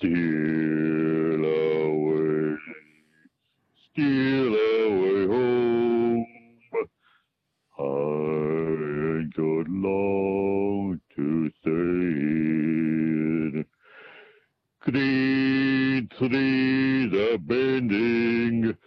Steal away, steal away home. I ain't got long to stay. Green trees are bending